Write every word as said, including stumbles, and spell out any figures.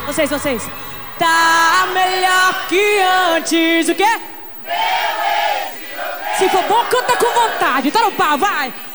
Vocês, vocês. Tá melhor que antes. O quê? Se for bom, canta com vontade. Tá no pau, vai.